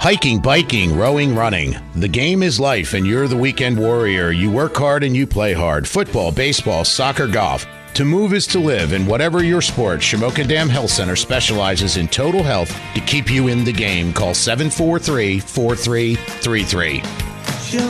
Hiking, biking, rowing, running. The game is life, and you're the weekend warrior. You work hard and you play hard. Football, baseball, soccer, golf. To move is to live, and whatever your sport, Shamokin Dam Health Center specializes in total health to keep you in the game. Call 743-4333.